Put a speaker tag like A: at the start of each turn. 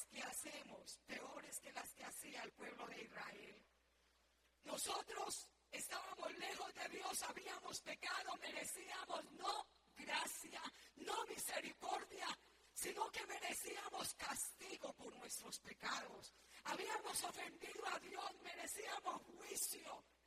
A: que hacemos peores que las que hacía el pueblo de Israel. Nosotros estábamos lejos de Dios, habíamos pecado, merecíamos no gracia, no misericordia, sino que merecíamos castigo por nuestros pecados. Habíamos ofendido a Dios, merecíamos juicio.